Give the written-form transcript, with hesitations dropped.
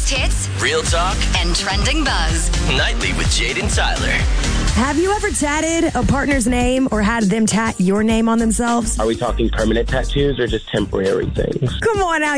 Greatest hits, real talk, and trending buzz. nightly with Jade and Tyler. Have you ever tatted a partner's name or had them tat your name on themselves? Are we talking permanent tattoos or just temporary things? Come on now.